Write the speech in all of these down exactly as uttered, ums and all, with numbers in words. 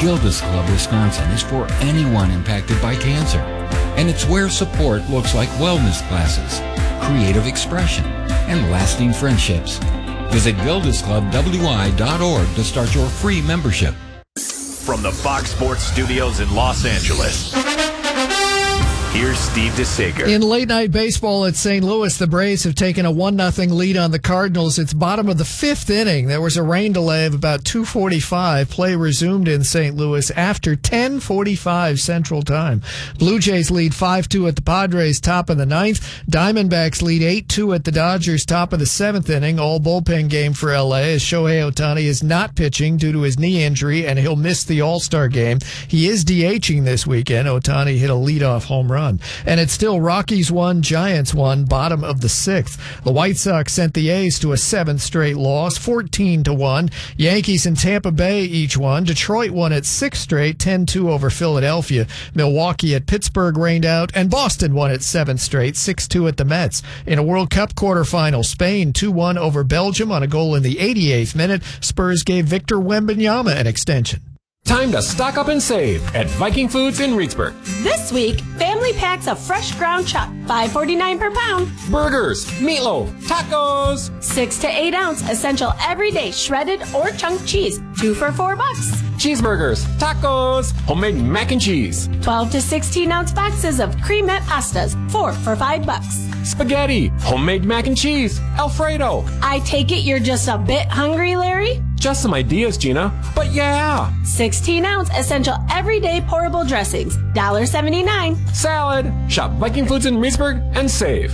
Gilda's Club Wisconsin is for anyone impacted by cancer, and it's where support looks like wellness classes, creative expression, and lasting friendships. Visit gildas club w i dot org to start your free membership. From the Fox Sports Studios in Los Angeles, here's Steve DeSager. In late-night baseball at Saint Louis, the Braves have taken a one nothing lead on the Cardinals. It's bottom of the fifth inning. There was a rain delay of about two forty-five. Play resumed in Saint Louis after ten forty-five Central Time. Blue Jays lead five two at the Padres, top of the ninth. Diamondbacks lead eight two at the Dodgers, top of the seventh inning. All bullpen game for L A as Shohei Ohtani is not pitching due to his knee injury, and he'll miss the All-Star game. He is DHing this weekend. Ohtani hit a leadoff home run. And it's still Rockies one, Giants one, bottom of the sixth. The White Sox sent the A's to a seventh straight loss, fourteen to one. Yankees and Tampa Bay each won. Detroit won at six straight, ten two over Philadelphia. Milwaukee at Pittsburgh rained out, and Boston won at seven straight, six two at the Mets. In a World Cup quarterfinal, Spain two one over Belgium on a goal in the eighty-eighth minute. Spurs gave Victor Wembanyama an extension. Time to stock up and save at Viking Foods in Reedsburg. This week, family packs of fresh ground chuck, five forty-nine per pound. Burgers, meatloaf, tacos. Six to eight ounce essential everyday shredded or chunk cheese, two for four bucks. Cheeseburgers, tacos, homemade mac and cheese. twelve to sixteen ounce boxes of cremette pastas, four for five bucks. Spaghetti, homemade mac and cheese, Alfredo. I take it you're just a bit hungry, Larry? Just some ideas, Gina, but yeah. sixteen ounce essential everyday pourable dressings, one seventy-nine. Salad. Shop Viking Foods in Reedsburg and save.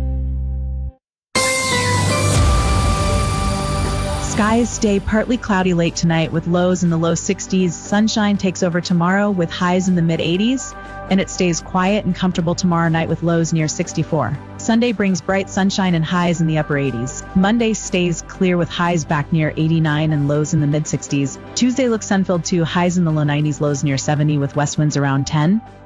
Skies stay partly cloudy late tonight with lows in the low sixties. Sunshine takes over tomorrow with highs in the mid eighties, and it stays quiet and comfortable tomorrow night with lows near sixty-four. Sunday brings bright sunshine and highs in the upper eighties. Monday stays clear with highs back near eighty-nine and lows in the mid sixties. Tuesday looks sun-filled too, highs in the low nineties, lows near seventy with west winds around ten.